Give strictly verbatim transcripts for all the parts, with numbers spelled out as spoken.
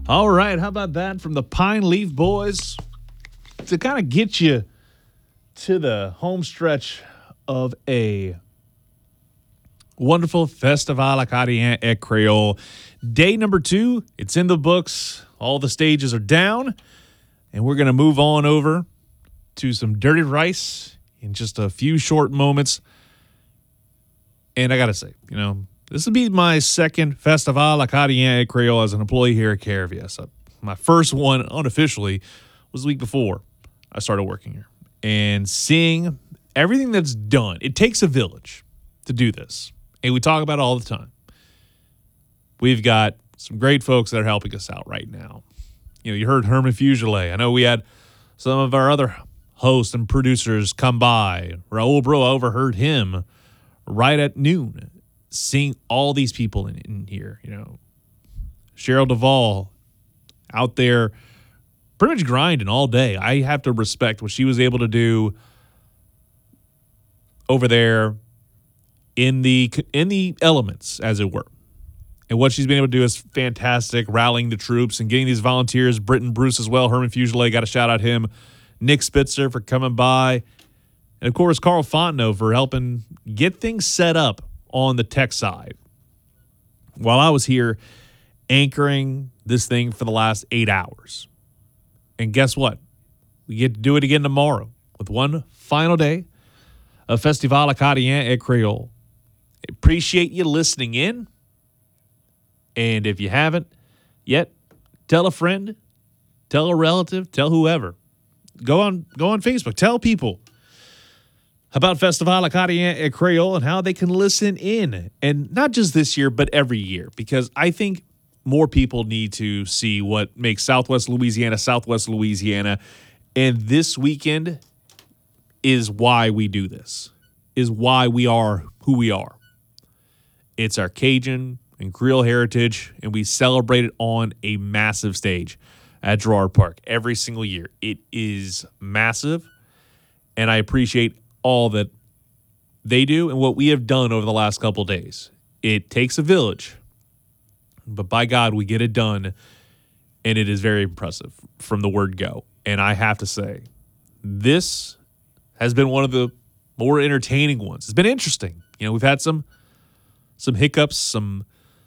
All right, how about that from the Pine Leaf Boys to kind of get you to the home stretch of a wonderful Festival Acadien et Creole. Day number two, it's in the books. All the stages are down, and we're going to move on over to some Dirty Rice in just a few short moments. And I got to say, you know, this will be my second Festival Acadien et Creole as an employee here at K R V S. My first one unofficially was the week before I started working here. And seeing everything that's done, it takes a village to do this. And we talk about it all the time. We've got some great folks that are helping us out right now. You know, you heard Herman Fugile. I know we had some of our other hosts and producers come by. Raul Bro, I overheard him right at noon, seeing all these people in, in here. You know, Cheryl Duvall out there pretty much grinding all day. I have to respect what she was able to do over there in the in the elements, as it were. And what she's been able to do is fantastic, rallying the troops and getting these volunteers. Britton Bruce as well. Herman Fugile, got to shout out him. Nick Spitzer for coming by. And, of course, Carl Fontenot for helping get things set up on the tech side. While I was here anchoring this thing for the last eight hours. And guess what? We get to do it again tomorrow with one final day of Festival Acadien et Creole. Appreciate you listening in. And if you haven't yet, tell a friend, tell a relative, tell whoever. Go on go on Facebook. Tell people about Festival Acadien et Creole and how they can listen in. And not just this year, but every year. Because I think more people need to see what makes Southwest Louisiana, Southwest Louisiana. And this weekend is why we do this, is why we are who we are. It's our Cajun and Creole heritage, and we celebrate it on a massive stage at Girard Park every single year. It is massive, and I appreciate all that they do and what we have done over the last couple days. It takes a village, but by God, we get it done, and it is very impressive from the word go. And I have to say, this has been one of the more entertaining ones. It's been interesting. You know, we've had some some hiccups, some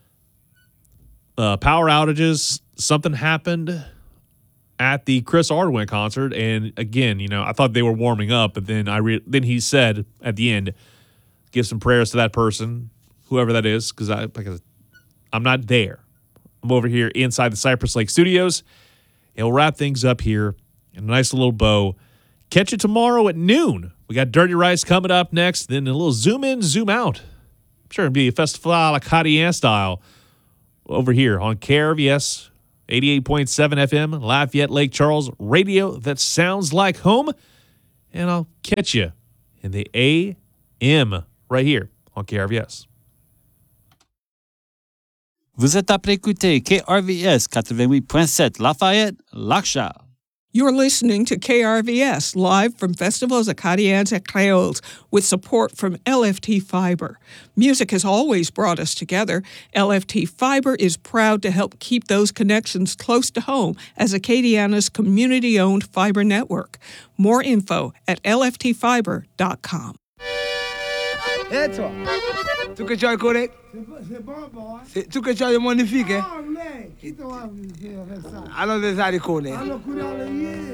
uh, power outages. Something happened at the Chris Ardwin concert, and again, you know, I thought they were warming up, but then I re- then he said at the end, "Give some prayers to that person, whoever that is," because I because I'm not there. I'm over here inside the Cypress Lake Studios, and we'll wrap things up here in a nice little bow. Catch you tomorrow at noon. We got Dirty Rice coming up next, then a little zoom in, zoom out. I'm sure it'll be a Festival Acadien style over here on K R V S eighty-eight point seven F M, Lafayette Lake Charles, radio that sounds like home. And I'll catch you in the A M right here on K R V S. Vous êtes après écouter K R V S eighty-eight point seven Lafayette, Lac-Charles. You're listening to K R V S, live from Festivals Acadiens et Créoles, with support from L F T Fiber. Music has always brought us together. L F T Fiber is proud to help keep those connections close to home as Acadiana's community-owned fiber network. More info at L F T fiber dot com. Et toi, tu que tu es correct? C'est bon, boy. Tu que tu es magnifique, hein? Ah, qui t'a envie de faire ça? Alors, des aricons, Alors,